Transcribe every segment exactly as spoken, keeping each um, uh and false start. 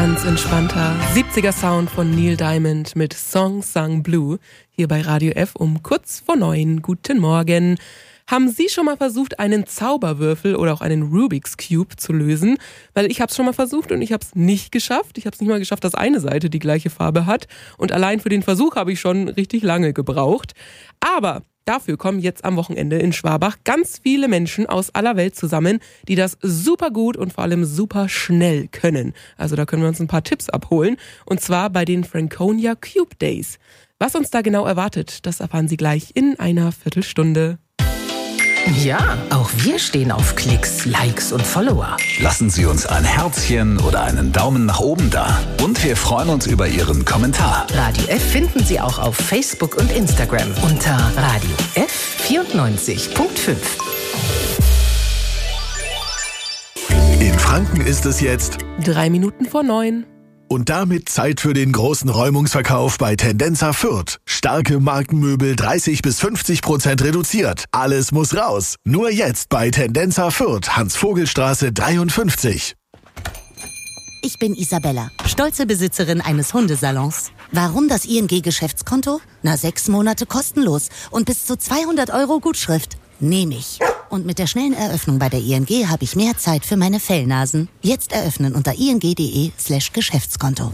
ganz entspannter siebziger Sound von Neil Diamond mit Song Sung Blue hier bei Radio F um kurz vor neun. Guten Morgen. Haben Sie schon mal versucht, einen Zauberwürfel oder auch einen Rubik's Cube zu lösen? Weil ich habe es schon mal versucht und ich habe es nicht geschafft. Ich habe es nicht mal geschafft, dass eine Seite die gleiche Farbe hat. Und allein für den Versuch habe ich schon richtig lange gebraucht. Aber dafür kommen jetzt am Wochenende in Schwabach ganz viele Menschen aus aller Welt zusammen, die das super gut und vor allem super schnell können. Also da können wir uns ein paar Tipps abholen. Und zwar bei den Franconia Cube Days. Was uns da genau erwartet, das erfahren Sie gleich in einer Viertelstunde. Ja, auch wir stehen auf Klicks, Likes und Follower. Lassen Sie uns ein Herzchen oder einen Daumen nach oben da. Und wir freuen uns über Ihren Kommentar. Radio F finden Sie auch auf Facebook und Instagram unter Radio F vierundneunzig Komma fünf. In Franken ist es jetzt Drei Minuten vor neun. und damit Zeit für den großen Räumungsverkauf bei Tendenza Fürth. Starke Markenmöbel dreißig bis fünfzig Prozent reduziert. Alles muss raus. Nur jetzt bei Tendenza Fürth, Hans-Vogel-Straße dreiundfünfzig. Ich bin Isabella, stolze Besitzerin eines Hundesalons. Warum das I N G-Geschäftskonto? Na, sechs Monate kostenlos und bis zu zweihundert Euro Gutschrift. Nehme ich. Und mit der schnellen Eröffnung bei der I N G habe ich mehr Zeit für meine Fellnasen. Jetzt eröffnen unter ing.de slash Geschäftskonto.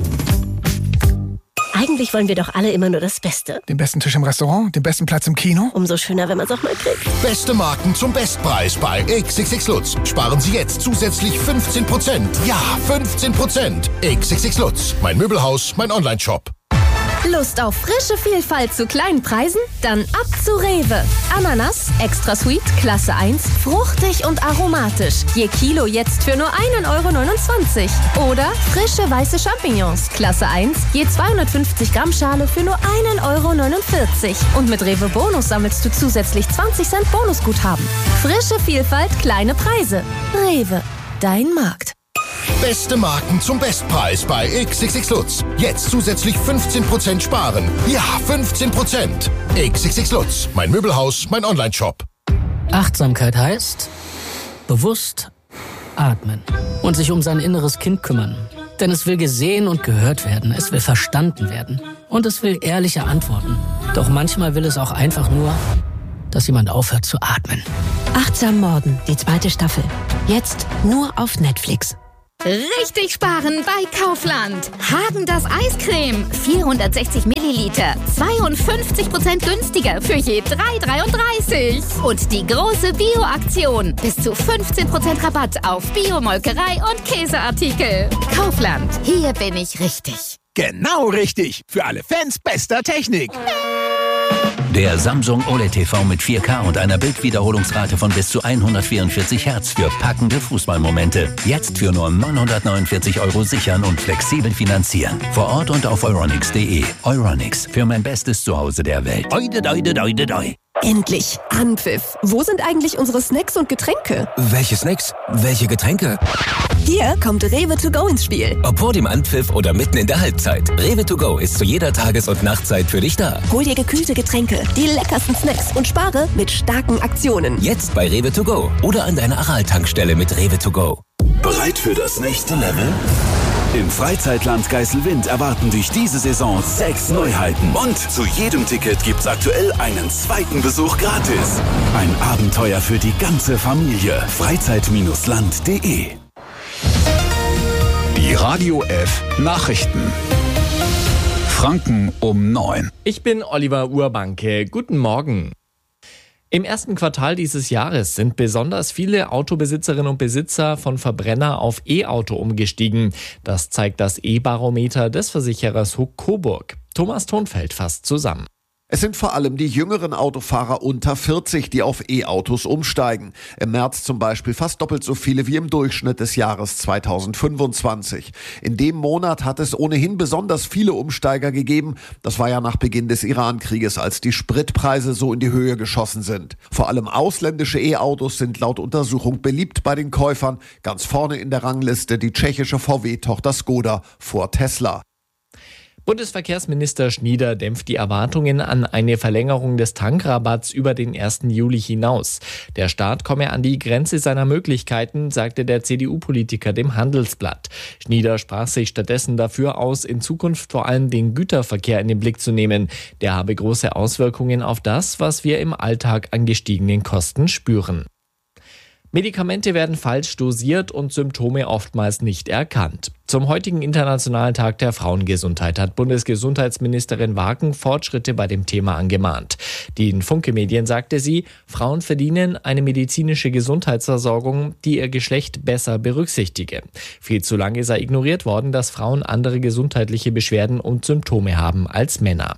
Eigentlich wollen wir doch alle immer nur das Beste. Den besten Tisch im Restaurant, den besten Platz im Kino. Umso schöner, wenn man es auch mal kriegt. Beste Marken zum Bestpreis bei X X X Lutz. Sparen Sie jetzt zusätzlich fünfzehn Prozent. Ja, fünfzehn Prozent. X X X Lutz. Mein Möbelhaus, mein Onlineshop. Lust auf frische Vielfalt zu kleinen Preisen? Dann ab zu Rewe. Ananas, extra sweet, Klasse eins, fruchtig und aromatisch. Je Kilo jetzt für nur einen Euro neunundzwanzig. Oder frische weiße Champignons, Klasse eins, je zweihundertfünfzig Gramm Schale für nur einen Euro neunundvierzig. Und mit Rewe Bonus sammelst du zusätzlich zwanzig Cent Bonusguthaben. Frische Vielfalt, kleine Preise. Rewe, dein Markt. Beste Marken zum Bestpreis bei X X X Lutz. Jetzt zusätzlich fünfzehn Prozent sparen. Ja, fünfzehn Prozent. X X X Lutz. Mein Möbelhaus, mein Onlineshop. Achtsamkeit heißt bewusst atmen und sich um sein inneres Kind kümmern. Denn es will gesehen und gehört werden, es will verstanden werden und es will ehrliche Antworten. Doch manchmal will es auch einfach nur, dass jemand aufhört zu atmen. Achtsam Morden, die zweite Staffel. Jetzt nur auf Netflix. Richtig sparen bei Kaufland. Häagen-Dazs Eiscreme, vierhundertsechzig Milliliter, zweiundfünfzig Prozent günstiger für je drei Euro dreiunddreißig. Und die große Bio-Aktion, bis zu fünfzehn Prozent Rabatt auf Bio-Molkerei und Käseartikel. Kaufland, hier bin ich richtig. Genau richtig, für alle Fans bester Technik. Der Samsung O L E D T V mit vier K und einer Bildwiederholungsrate von bis zu hundertvierundvierzig Hertz für packende Fußballmomente. Jetzt für nur neunhundertneunundvierzig Euro sichern und flexibel finanzieren. Vor Ort und auf euronics punkt de. Euronics, für mein bestes Zuhause der Welt. Oide, doide, doide, doi. Endlich! Anpfiff! Wo sind eigentlich unsere Snacks und Getränke? Welche Snacks? Welche Getränke? Hier kommt Rewe to go ins Spiel. Ob vor dem Anpfiff oder mitten in der Halbzeit. Rewe to go ist zu jeder Tages- und Nachtzeit für dich da. Hol dir gekühlte Getränke, die leckersten Snacks und spare mit starken Aktionen. Jetzt bei Rewe to go oder an deiner Aral-Tankstelle mit Rewe to go. Bereit für das nächste Level? Im Freizeitland Geiselwind erwarten dich diese Saison sechs Neuheiten. Und zu jedem Ticket gibt's aktuell einen zweiten Besuch gratis. Ein Abenteuer für die ganze Familie. Freizeit Land punkt de. Die Radio F Nachrichten. Franken um neun. Ich bin Oliver Urbanke. Guten Morgen. Im ersten Quartal dieses Jahres sind besonders viele Autobesitzerinnen und Besitzer von Verbrenner auf E-Auto umgestiegen. Das zeigt das E-Barometer des Versicherers Huck Coburg. Thomas Thonfeld fasst zusammen. Es sind vor allem die jüngeren Autofahrer unter vierzig, die auf E-Autos umsteigen. Im März zum Beispiel fast doppelt so viele wie im Durchschnitt des Jahres zweitausendfünfundzwanzig. In dem Monat hat es ohnehin besonders viele Umsteiger gegeben. Das war ja nach Beginn des Iran-Krieges, als die Spritpreise so in die Höhe geschossen sind. Vor allem ausländische E-Autos sind laut Untersuchung beliebt bei den Käufern. Ganz vorne in der Rangliste die tschechische V W-Tochter Skoda vor Tesla. Bundesverkehrsminister Schnieder dämpft die Erwartungen an eine Verlängerung des Tankrabatts über den ersten Juli hinaus. Der Staat komme an die Grenze seiner Möglichkeiten, sagte der C D U-Politiker dem Handelsblatt. Schnieder sprach sich stattdessen dafür aus, in Zukunft vor allem den Güterverkehr in den Blick zu nehmen. Der habe große Auswirkungen auf das, was wir im Alltag an gestiegenen Kosten spüren. Medikamente werden falsch dosiert und Symptome oftmals nicht erkannt. Zum heutigen Internationalen Tag der Frauengesundheit hat Bundesgesundheitsministerin Waken Fortschritte bei dem Thema angemahnt. Den Funke-Medien sagte sie, Frauen verdienen eine medizinische Gesundheitsversorgung, die ihr Geschlecht besser berücksichtige. Viel zu lange sei ignoriert worden, dass Frauen andere gesundheitliche Beschwerden und Symptome haben als Männer.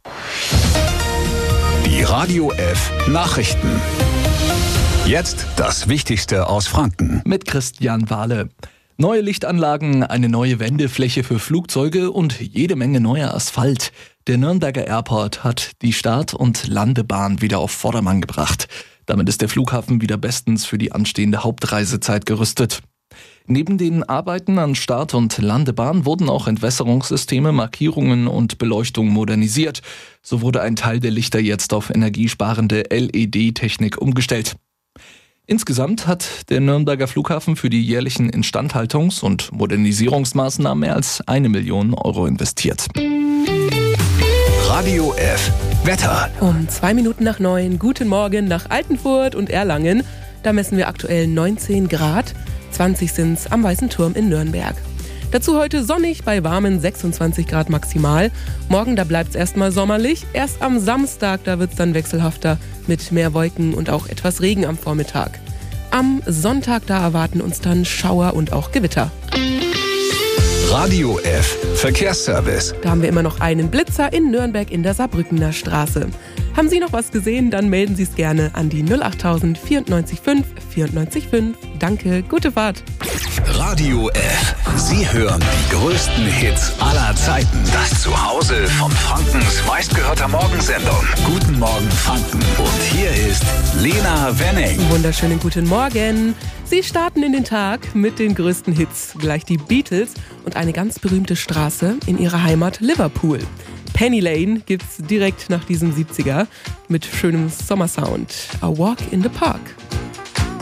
Die Radio F Nachrichten. Jetzt das Wichtigste aus Franken. Mit Christian Wahle. Neue Lichtanlagen, eine neue Wendefläche für Flugzeuge und jede Menge neuer Asphalt. Der Nürnberger Airport hat die Start- und Landebahn wieder auf Vordermann gebracht. Damit ist der Flughafen wieder bestens für die anstehende Hauptreisezeit gerüstet. Neben den Arbeiten an Start- und Landebahn wurden auch Entwässerungssysteme, Markierungen und Beleuchtung modernisiert. So wurde ein Teil der Lichter jetzt auf energiesparende L E D-Technik umgestellt. Insgesamt hat der Nürnberger Flughafen für die jährlichen Instandhaltungs- und Modernisierungsmaßnahmen mehr als eine Million Euro investiert. Radio F Wetter. Um zwei Minuten nach neun, guten Morgen nach Altenfurt und Erlangen. Da messen wir aktuell neunzehn Grad, zwanzig sind's am Weißen Turm in Nürnberg. Dazu heute sonnig bei warmen sechsundzwanzig Grad maximal. Morgen, da bleibt's erstmal sommerlich. Erst am Samstag, da wird's dann wechselhafter mit mehr Wolken und auch etwas Regen am Vormittag. Am Sonntag, da erwarten uns dann Schauer und auch Gewitter. Radio F Verkehrsservice. Da haben wir immer noch einen Blitzer in Nürnberg in der Saarbrückener Straße. Haben Sie noch was gesehen, dann melden Sie es gerne an die null acht null null vierundneunzig fünf vierundneunzig fünf. Danke, gute Fahrt. Radio F. Sie hören die größten Hits aller Zeiten. Das Zuhause von Frankens meistgehörter Morgensendung. Guten Morgen Franken. Und hier ist Lena Wenning. Wunderschönen guten Morgen. Sie starten in den Tag mit den größten Hits. Gleich die Beatles und eine ganz berühmte Straße in ihrer Heimat Liverpool. Penny Lane gibt's direkt nach diesem siebziger mit schönem Sommersound. A Walk in the Park.